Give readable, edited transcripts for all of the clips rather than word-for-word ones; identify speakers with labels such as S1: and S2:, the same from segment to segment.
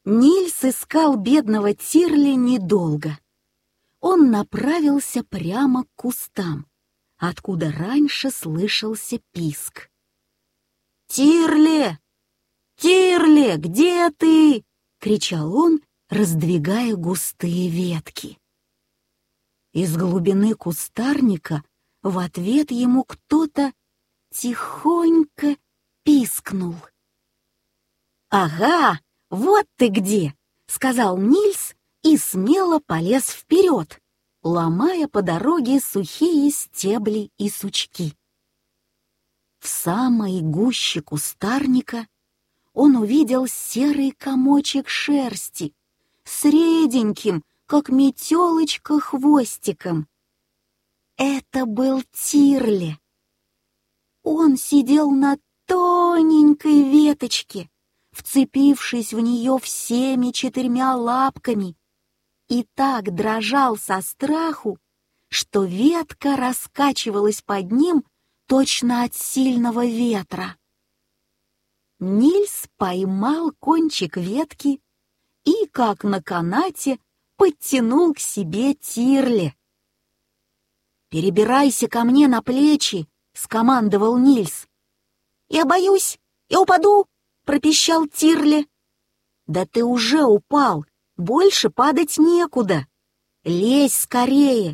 S1: Нильс искал бедного Тирли недолго. Он направился прямо к кустам, откуда раньше слышался писк. «Тирли! Тирли, где ты?» — кричал он, раздвигая густые ветки. Из глубины кустарника в ответ ему кто-то тихонько пискнул. «Ага, вот ты где!» — сказал Нильс и смело полез вперед, ломая по дороге сухие стебли и сучки. В самой гуще кустарника он увидел серый комочек шерсти с реденьким, как метелочка, хвостиком. Это был Тирли. Он сидел на тоненькой веточке, вцепившись в нее всеми 4 лапками, и так дрожал со страху, что ветка раскачивалась под ним точно от сильного ветра. Нильс поймал кончик ветки и, как на канате, подтянул к себе Тирли. «Перебирайся ко мне на плечи», — скомандовал Нильс. «Я боюсь, я упаду», — пропищал Тирли. «Да ты уже упал, больше падать некуда. Лезь скорее».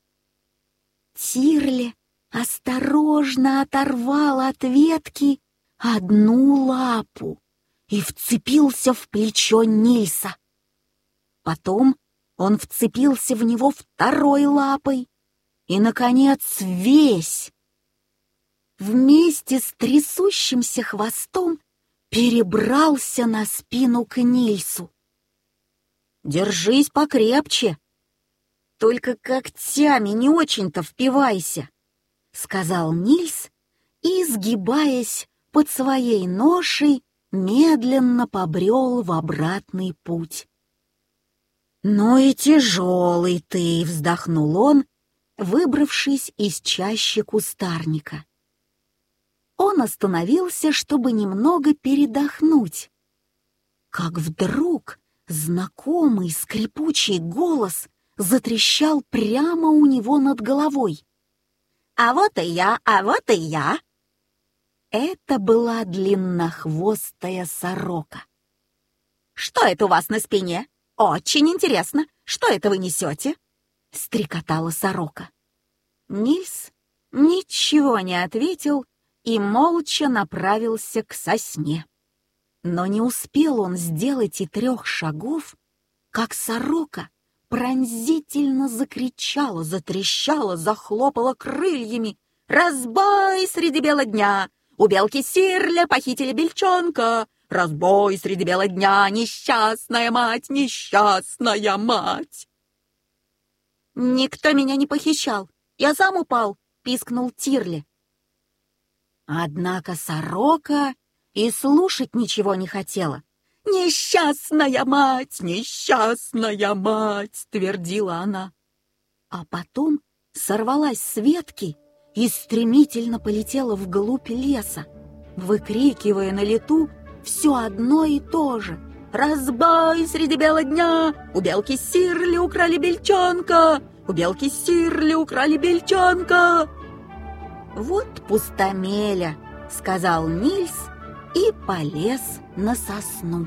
S1: Тирли осторожно оторвал от ветки одну лапу и вцепился в плечо Нильса. Потом он вцепился в него второй лапой и, наконец, весь. Вместе с трясущимся хвостом перебрался на спину к Нильсу. «Держись покрепче, только когтями не очень-то впивайся», — сказал Нильс и, сгибаясь под своей ношей, медленно побрел в обратный путь. «Ну и тяжелый ты!» — вздохнул он, выбравшись из чащи кустарника. Он остановился, чтобы немного передохнуть. Как вдруг знакомый скрипучий голос затрещал прямо у него над головой. «А вот и я, а вот и я!» Это была длиннохвостая сорока. «Что это у вас на спине? Очень интересно, что это вы несете?» — стрекотала сорока. Нильс ничего не ответил и молча направился к сосне. Но не успел он сделать и 3 шагов, как сорока пронзительно закричала, затрещала, захлопала крыльями. «Разбой среди бела дня! У белки Сирля похитили бельчонка! Разбой среди бела дня! Несчастная мать, несчастная мать!» «Никто меня не похищал! Я сам упал!» — пискнул Тирли. Однако сорока и слушать ничего не хотела. «Несчастная мать, несчастная мать!» — твердила она. А потом сорвалась с ветки и стремительно полетела вглубь леса, выкрикивая на лету все одно и то же. «Разбой среди бела дня! У белки Сирли украли бельчонка! У белки Сирли украли бельчонка!» «Вот пустомеля», — сказал Нильс и полез на сосну.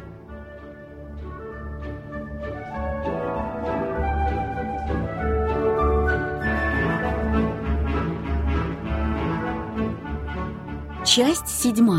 S1: Часть 7.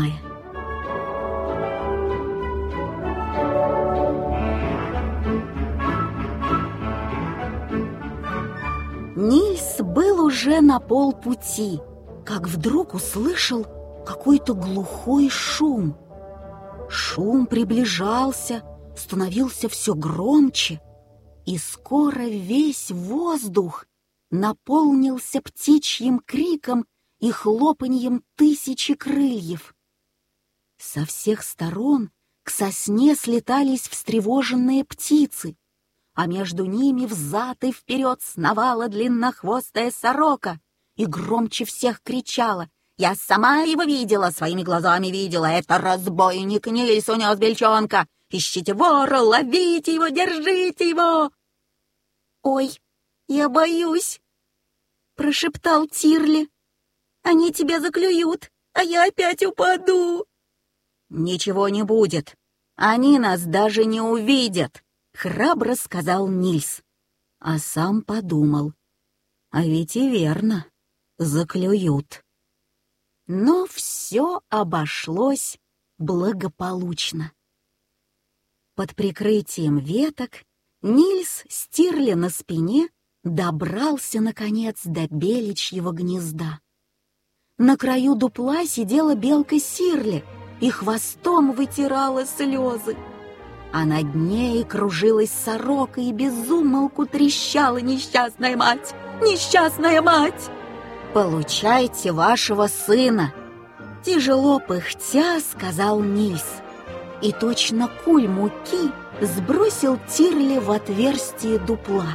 S1: Нильс был уже на полпути, как вдруг услышал какой-то глухой шум. Шум приближался, становился все громче, и скоро весь воздух наполнился птичьим криком и хлопаньем тысячи крыльев. Со всех сторон к сосне слетались встревоженные птицы, а между ними взад и вперед сновала длиннохвостая сорока и громче всех кричала: «Я сама его видела, своими глазами видела, это разбойник Нильс унес бельчонка! Ищите вора, ловите его, держите его!» «Ой, я боюсь!» — прошептал Тирли. «Они тебя заклюют, а я опять упаду!» «Ничего не будет, они нас даже не увидят!» — храбро сказал Нильс. А сам подумал: а ведь и верно, заклюют. Но все обошлось благополучно. Под прикрытием веток Нильс с Тирли на спине добрался, наконец, до беличьего гнезда. На краю дупла сидела белка Сирли и хвостом вытирала слезы. А над ней кружилась сорока и без умолку трещала: «Несчастная мать! Несчастная мать! Получайте вашего сына!» Тяжело пыхтя сказал Нильс, и точно куль муки сбросил Тирли в отверстие дупла.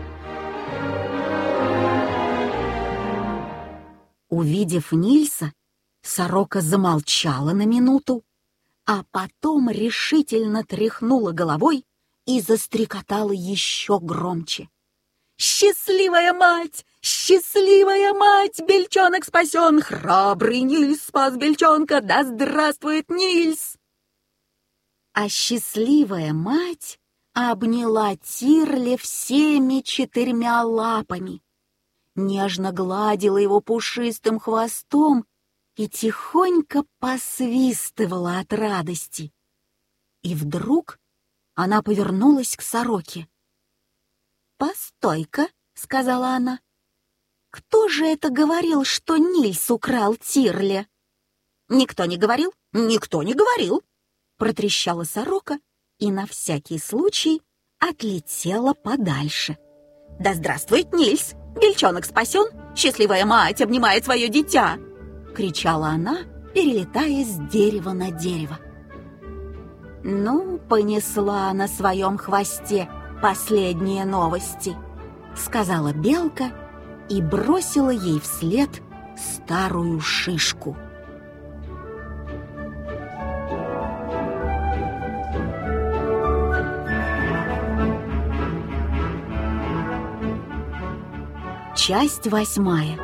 S1: Увидев Нильса, сорока замолчала на минуту, а потом решительно тряхнула головой и застрекотала еще громче. «Счастливая мать! Счастливая мать! Бельчонок спасен! Храбрый Нильс спас бельчонка! Да здравствует Нильс!» А счастливая мать обняла Тирли всеми 4 лапами, нежно гладила его пушистым хвостом и тихонько посвистывала от радости. И вдруг она повернулась к сороке. «Постой-ка», — сказала она, — «кто же это говорил, что Нильс украл Тирли?» «Никто не говорил, никто не говорил», — протрещала сорока и на всякий случай отлетела подальше. «Да здравствует Нильс! Бельчонок спасен! Счастливая мать обнимает свое дитя!» — кричала она, перелетая с дерева на дерево. «Ну, понесла на своем хвосте последние новости», — сказала белка и бросила ей вслед старую шишку. Часть 8.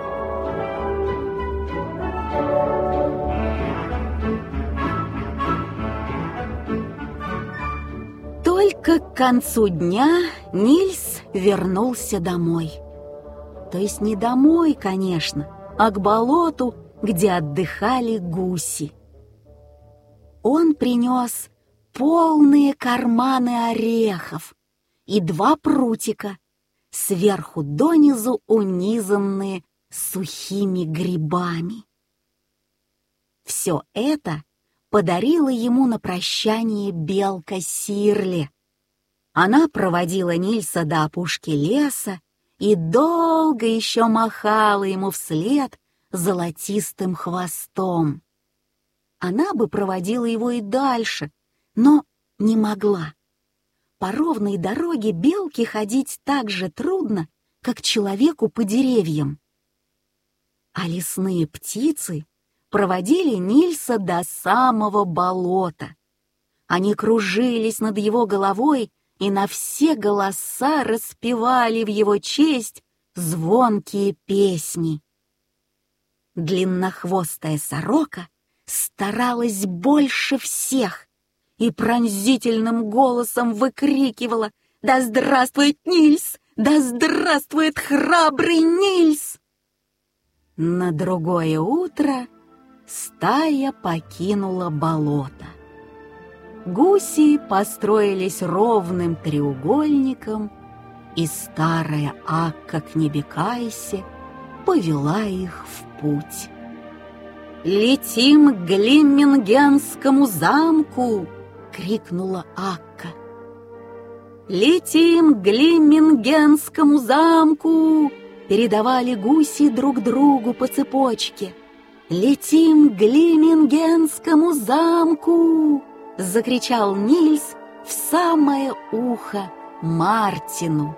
S1: Только к концу дня Нильс вернулся домой. То есть не домой, конечно, а к болоту, где отдыхали гуси. Он принес полные карманы орехов и 2 прутика, сверху донизу унизанные сухими грибами. Все это подарила ему на прощание белка Сирли. Она проводила Нильса до опушки леса и долго еще махала ему вслед золотистым хвостом. Она бы проводила его и дальше, но не могла. По ровной дороге белке ходить так же трудно, как человеку по деревьям. А лесные птицы проводили Нильса до самого болота. Они кружились над его головой и на все голоса распевали в его честь звонкие песни. Длиннохвостая сорока старалась больше всех и пронзительным голосом выкрикивала: «Да здравствует Нильс! Да здравствует храбрый Нильс!» На другое утро стая покинула болото. Гуси построились ровным треугольником, и старая Акка Кнебекайсе повела их в путь. «Летим к Глиммингенскому замку!» — крикнула Акка. «Летим к Глиммингенскому замку!» — передавали гуси друг другу по цепочке. «Летим к Глиммингенскому замку!» — закричал Нильс в самое ухо Мартину.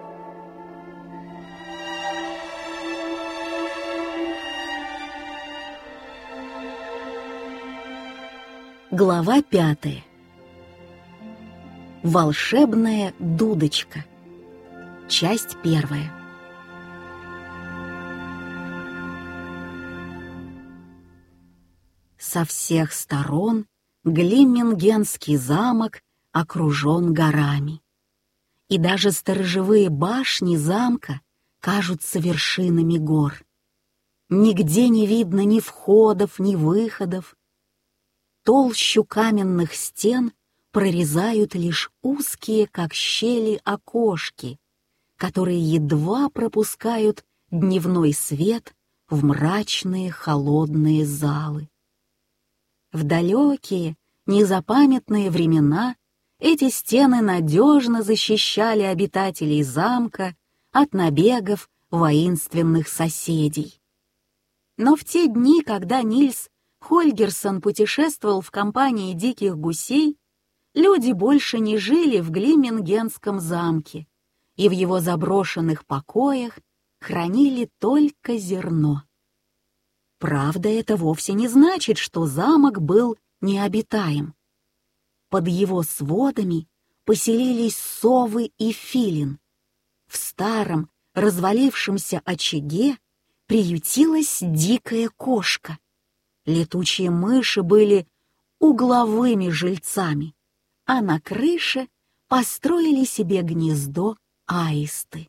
S1: Глава 5. Волшебная дудочка. Часть первая. Со всех сторон Глиммингенский замок окружен горами. И даже сторожевые башни замка кажутся вершинами гор. Нигде не видно ни входов, ни выходов. Толщу каменных стен прорезают лишь узкие, как щели, окошки, которые едва пропускают дневной свет в мрачные холодные залы. В далекие, незапамятные времена эти стены надежно защищали обитателей замка от набегов воинственных соседей. Но в те дни, когда Нильс Хольгерсон путешествовал в компании диких гусей, люди больше не жили в Глиммингенском замке, и в его заброшенных покоях хранили только зерно. Правда, это вовсе не значит, что замок был необитаем. Под его сводами поселились совы и филин. В старом, развалившемся очаге приютилась дикая кошка. Летучие мыши были угловыми жильцами, а на крыше построили себе гнездо аисты.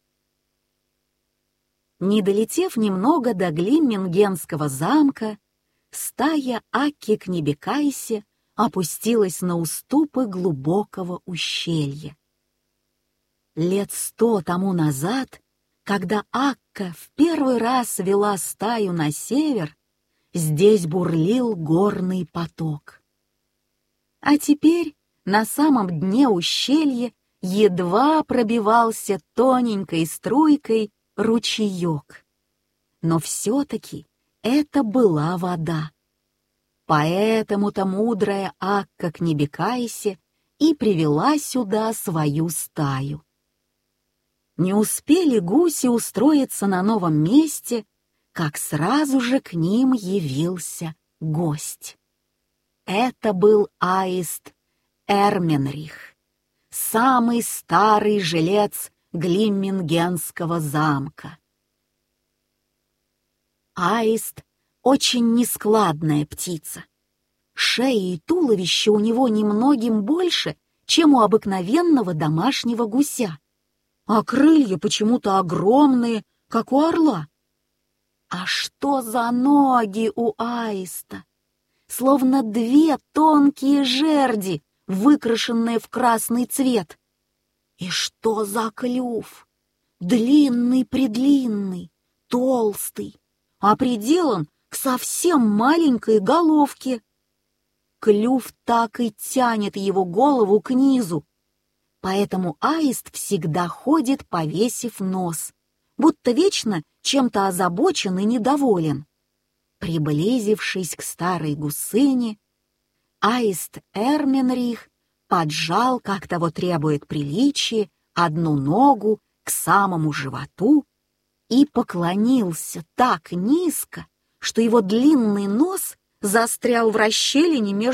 S1: Не долетев немного до Глиммингенского замка, стая Акки-Кнебекайсе опустилась на уступы глубокого ущелья. Лет 100 тому назад, когда Акка в первый раз вела стаю на север, здесь бурлил горный поток. А теперь на самом дне ущелья едва пробивался тоненькой струйкой ручеек. Но все-таки это была вода. Поэтому-то мудрая Акка-Кнебекайсе и привела сюда свою стаю. Не успели гуси устроиться на новом месте, как сразу же к ним явился гость. Это был аист Эрменрих, самый старый жилец Глиммингенского замка. Аист — очень нескладная птица. Шея и туловище у него немногим больше, чем у обыкновенного домашнего гуся, а крылья почему-то огромные, как у орла. А что за ноги у аиста? Словно две тонкие жерди, выкрашенные в красный цвет. И что за клюв? Длинный-предлинный, толстый, а приделан к совсем маленькой головке. Клюв так и тянет его голову к низу, поэтому аист всегда ходит, повесив нос, будто вечно чем-то озабочен и недоволен. Приблизившись к старой гусыне, аист Эрменрих поджал, как того требует приличие, одну ногу к самому животу и поклонился так низко, что его длинный нос застрял в расщелине между